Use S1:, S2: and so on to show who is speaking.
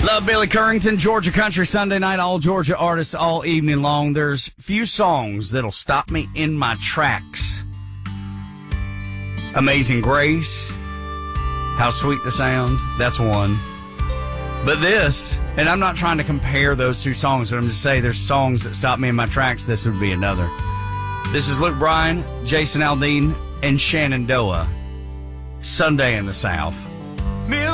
S1: Love Billy Currington, Georgia Country Sunday night, all Georgia artists all evening long. There's few songs that'll stop me in my tracks. Amazing Grace, How Sweet the Sound, that's one. But this, and I'm not trying to compare those two songs, but I'm just saying there's songs that stop me in my tracks. This would be another. This is Luke Bryan, Jason Aldean, and Shenandoah. Sunday in the South.